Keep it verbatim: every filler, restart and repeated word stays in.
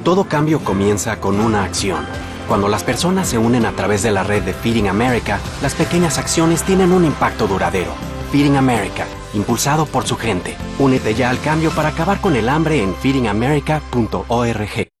Todo cambio comienza con una acción. Cuando las personas se unen a través de la red de Feeding America, las pequeñas acciones tienen un impacto duradero. Feeding America, impulsado por su gente. Únete ya al cambio para acabar con el hambre en feeding america punto org.